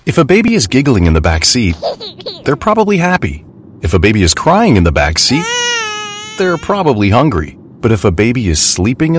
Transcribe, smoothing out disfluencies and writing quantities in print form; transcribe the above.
If a baby is giggling in the back seat, they're probably happy. If a baby is crying in the back seat, they're probably hungry. But if a baby is sleeping